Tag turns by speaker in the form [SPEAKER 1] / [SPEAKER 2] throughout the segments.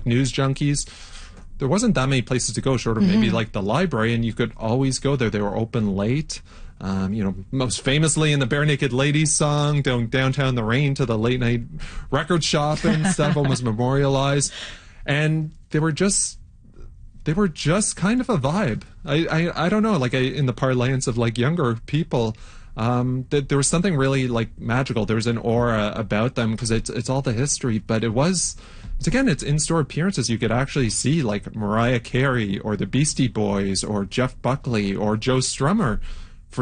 [SPEAKER 1] like news junkies, there wasn't that many places to go short of maybe like the library, and you could always go there. They were open late. Most famously in the Bare Naked Ladies song, downtown the rain to the late night record shop and stuff, almost memorialized. And they were just kind of a vibe. I don't know, like in the parlance of like younger people, that there was something really like magical. There was an aura about them because it's all the history, but it's in-store appearances. You could actually see like Mariah Carey or the Beastie Boys or Jeff Buckley or Joe Strummer for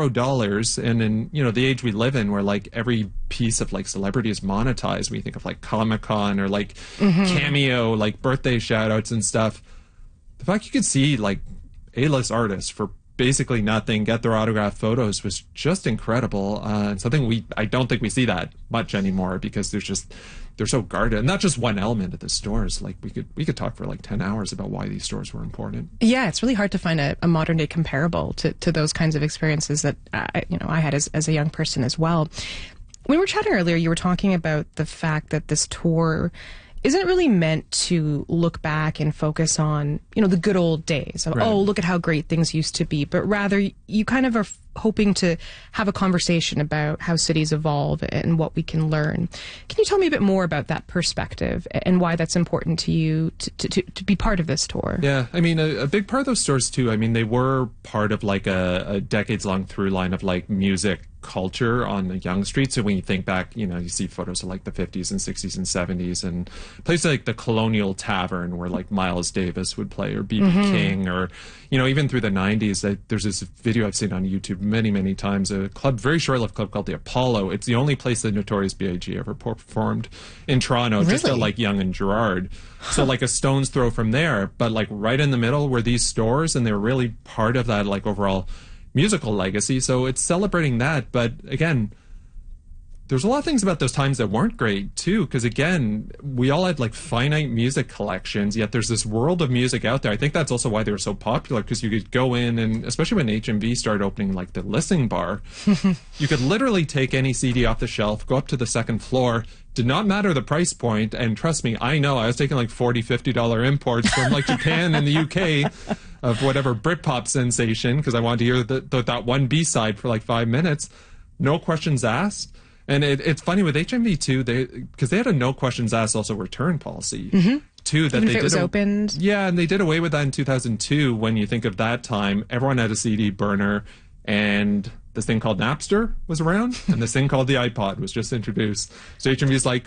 [SPEAKER 1] $0. And in, the age we live in where like every piece of like celebrity is monetized, when you think of like Comic-Con or like Cameo, like birthday shout outs and stuff, the fact you could see like A-list artists for basically nothing, get their autographed photos, was just incredible. And something I don't think we see that much anymore because they're so guarded. And not just one element of the stores. Like we could talk for like 10 hours about why these stores were important.
[SPEAKER 2] Yeah, it's really hard to find a modern day comparable to those kinds of experiences that I had as a young person as well. When we were chatting earlier, you were talking about the fact that this tour isn't really meant to look back and focus on, the good old days of, oh, look at how great things used to be, but rather you kind of are hoping to have a conversation about how cities evolve and what we can learn. Can you tell me a bit more about that perspective and why that's important to you to be part of this tour?
[SPEAKER 1] Yeah, I mean, a big part of those stores too, I mean, they were part of like a decades-long through line of like music culture on the Yonge Street. So when you think back, you see photos of like the 50s and 60s and 70s and places like the Colonial Tavern where like Miles Davis would play, or B.B. King, or even through the 90s. There's this video I've seen on YouTube many times, a very short-lived club called the Apollo. It's the only place that Notorious B.I.G. ever performed in Toronto. Really? Just at like Yonge and Gerrard. So like a stone's throw from there, but like right in the middle were these stores, and they were really part of that like overall musical legacy. So it's celebrating that. But again, there's a lot of things about those times that weren't great too, because again, we all had like finite music collections, yet there's this world of music out there. I think that's also why they were so popular, because you could go in, and especially when HMV started opening like the listening bar, you could literally take any CD off the shelf, go up to the second floor, did not matter the price point, and trust me, I know, I was taking like $40-$50 imports from like Japan and the UK of whatever Britpop sensation, because I wanted to hear that one B-side for like 5 minutes. No questions asked. And it's funny with HMV too, because they had a no questions asked also return policy too. That
[SPEAKER 2] even
[SPEAKER 1] they
[SPEAKER 2] if it was opened.
[SPEAKER 1] Yeah, and they did away with that in 2002. When you think of that time, everyone had a CD burner, and this thing called Napster was around, and this thing called the iPod was just introduced. So HMV's like,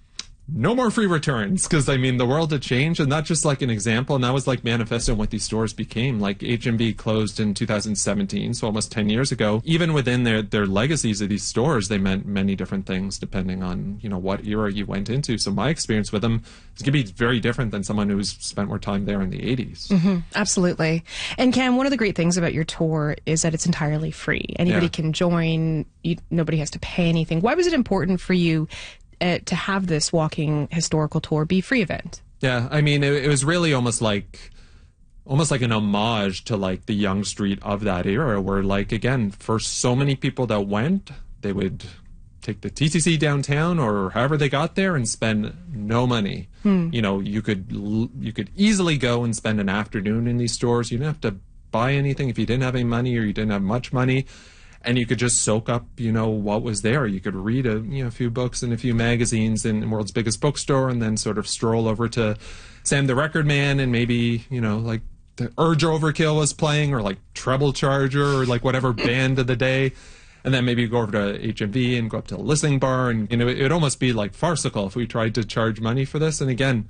[SPEAKER 1] no more free returns, because I mean the world had changed, and that's just like an example, and that was like manifesting what these stores became. Like HMV closed in 2017, so almost 10 years ago. Even within their legacies of these stores, they meant many different things depending on what era you went into. So my experience with them is going to be very different than someone who's spent more time there in the 80s.
[SPEAKER 2] Absolutely. And Cam, one of the great things about your tour is that it's entirely free. Anybody can join. Nobody has to pay anything. Why was it important for you to have this walking historical tour be free event?
[SPEAKER 1] Yeah, I mean, it was really almost like an homage to like the Yonge Street of that era, where like, again, for so many people that went, they would take the TTC downtown or however they got there and spend no money. You could easily go and spend an afternoon in these stores. You didn't have to buy anything if you didn't have any money or you didn't have much money. And you could just soak up, what was there. You could read a few books and a few magazines in the world's biggest bookstore, and then sort of stroll over to Sam the Record Man, and maybe, like the Urge Overkill was playing, or like Treble Charger, or like whatever band of the day. And then maybe go over to HMV and go up to the listening bar. And, it would almost be like farcical if we tried to charge money for this. And again,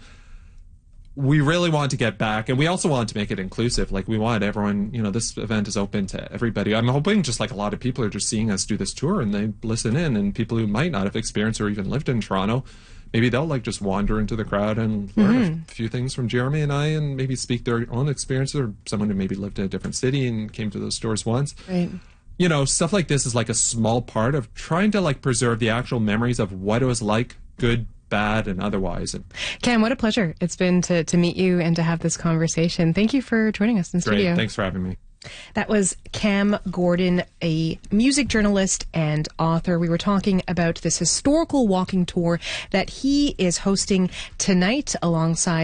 [SPEAKER 1] we really want to get back, and we also want to make it inclusive. Like, we want everyone, this event is open to everybody. I'm hoping just like a lot of people are just seeing us do this tour and they listen in, and people who might not have experienced or even lived in Toronto, maybe they'll like just wander into the crowd and learn a few things from Jeremy and I, and maybe speak their own experiences, or someone who maybe lived in a different city and came to those stores once.
[SPEAKER 2] Right.
[SPEAKER 1] Stuff like this is like a small part of trying to like preserve the actual memories of what it was like, good, bad, and otherwise.
[SPEAKER 2] Cam, what a pleasure it's been to meet you and to have this conversation. Thank you for joining us in studio.
[SPEAKER 1] Great. Thanks for having me.
[SPEAKER 2] That was Cam Gordon, a music journalist and author. We were talking about this historical walking tour that he is hosting tonight alongside